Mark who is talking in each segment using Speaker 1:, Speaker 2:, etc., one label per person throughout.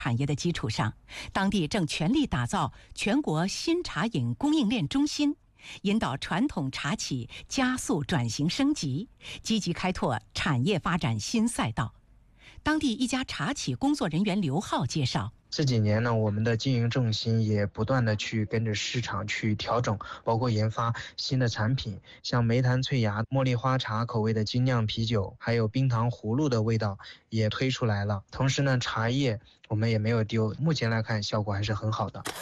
Speaker 1: 产业的基础上，当地正全力打造全国新茶饮供应链中心，引导传统茶企加速转型升级，积极开拓产业发展新赛道。当地一家茶企工作人员刘浩介绍，
Speaker 2: 这几年呢，我们的经营重心也不断的去跟着市场去调整，包括研发新的产品，像梅坛翠芽、茉莉花茶口味的精酿啤酒，还有冰糖葫芦的味道也推出来了。同时呢，茶叶我们也没有丢，目前来看效果还是很好的。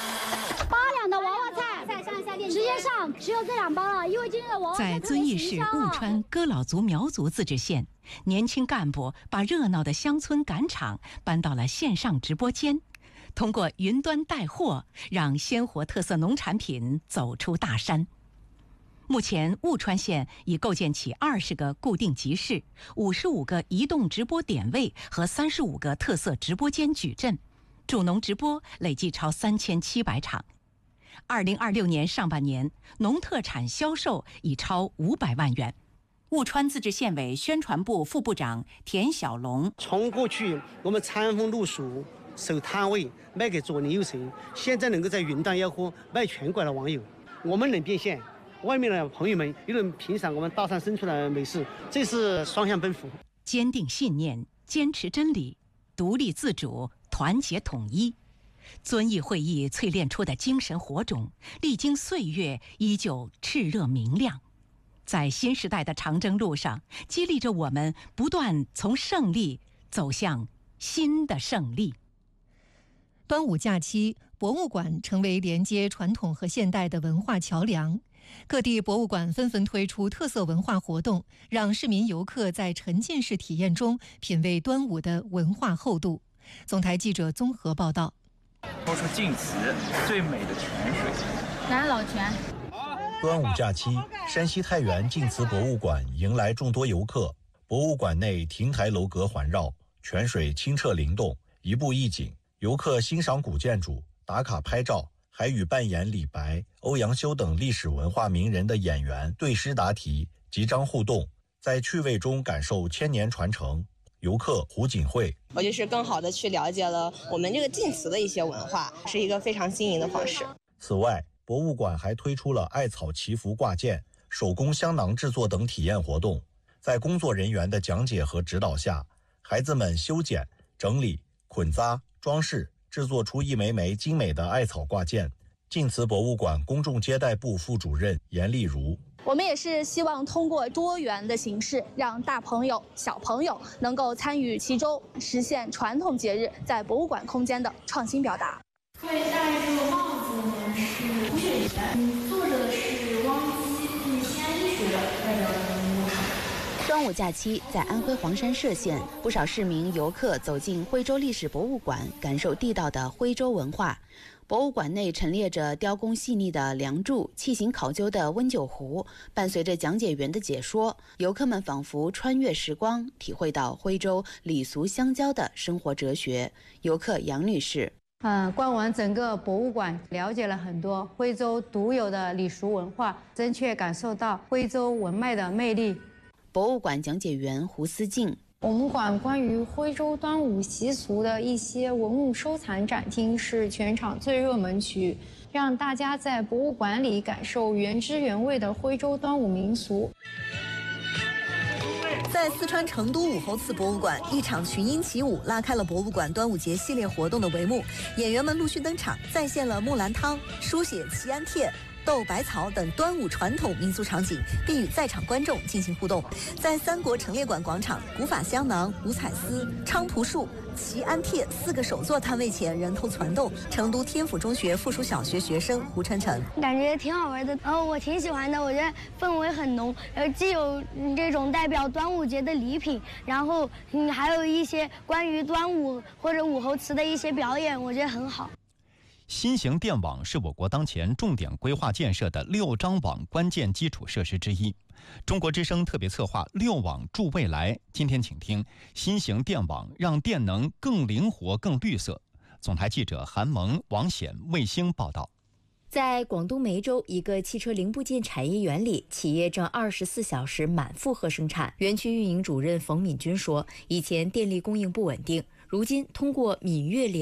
Speaker 3: 8两的娃娃菜，直接上，只有这2包了，因为今天的娃娃菜
Speaker 1: 在遵义市务川哥老族苗族自治县，年轻干部把热闹的乡村赶场搬到了线上直播间，通过云端带货，让鲜活特色农产品走出大山。目前，务川县已构建起20个固定集市、55个移动直播点位和35个特色直播间矩阵，助农直播累计超3700场。2026年上半年，农特产销售已超500万元。务川自治县委宣传部副部长田小龙：
Speaker 4: 从过去我们餐风露宿，守摊位卖给左邻右舍，现在能够在云端吆喝卖全国的网友，我们能变现，外面的朋友们又能品赏我们大山深处的美食，这是双向奔赴。
Speaker 1: 坚定信念，坚持真理，独立自主，团结统一。遵义会议淬炼出的精神火种，历经岁月依旧炽热明亮，在新时代的长征路上，激励着我们不断从胜利走向新的胜利。
Speaker 5: 端午假期，博物馆成为连接传统和现代的文化桥梁。各地博物馆纷纷推出特色文化活动，让市民游客在沉浸式体验中品味端午的文化厚度。总台记者综合报道。
Speaker 6: 说出晋祠最美的泉水。
Speaker 7: 南老泉。
Speaker 8: 端午假期，山西太原晋祠博物馆迎来众多游客。博物馆内亭台楼阁环绕，泉水清澈灵动，一步一景。游客欣赏古建筑，打卡拍照，还与扮演李白、欧阳修等历史文化名人的演员对诗答题，集章互动，在趣味中感受千年传承。游客胡锦慧：
Speaker 9: 我就是更好的去了解了我们这个晋祠的一些文化，是一个非常新颖的方式。
Speaker 8: 此外，博物馆还推出了艾草祈福挂件、手工香囊制作等体验活动。在工作人员的讲解和指导下，孩子们修剪、整理、捆扎、装饰，制作出一枚枚精美的艾草挂件。晋祠博物馆公众接待部副主任严丽如：
Speaker 10: 我们也是希望通过多元的形式，让大朋友、小朋友能够参与其中，实现传统节日在博物馆空间的创新表达。
Speaker 11: 会戴这个帽子呢是胡雪岩，作者是汪基，西安医学代表人物。
Speaker 12: 端午假期，在安徽黄山歙县，不少市民游客走进徽州历史博物馆，感受地道的徽州文化。博物馆内陈列着雕工细腻的梁柱、器型考究的温酒壶，伴随着讲解员的解说，游客们仿佛穿越时光，体会到徽州礼俗相交的生活哲学。游客杨女士：
Speaker 13: 逛完整个博物馆，了解了很多徽州独有的礼俗文化，真切感受到徽州文脉的魅力。
Speaker 12: 博物馆讲解员胡思静：
Speaker 14: 我们馆关于徽州端午习俗的一些文物收藏展厅是全场最热门区域，让大家在博物馆里感受原汁原味的徽州端午民俗。
Speaker 15: 在四川成都武侯祠博物馆，一场群英起舞拉开了博物馆端午节系列活动的帷幕，演员们陆续登场，再现了木兰汤、书写祈安帖、斗百草等端午传统民俗场景，并与在场观众进行互动。在三国陈列馆广场，古法香囊、五彩丝、菖蒲树、祈安帖4个首座摊位前人头攒动。成都天府中学附属小学学生胡晨晨：
Speaker 16: 感觉挺好玩的，我挺喜欢的，我觉得氛围很浓，既有这种代表端午节的礼品，然后还有一些关于端午或者武侯祠的一些表演，我觉得很好。
Speaker 17: 新型电网是我国当前重点规划建设的6张网关键基础设施之一。中国之声特别策划6网助未来，今天请听新型电网让电能更灵活更绿色。总台记者韩萌、王显、卫星报道。
Speaker 18: 在广东梅州一个汽车零部件产业园里，企业正24小时满负荷生产。园区运营主任冯敏军说，以前电力供应不稳定， 如今通过闽粤联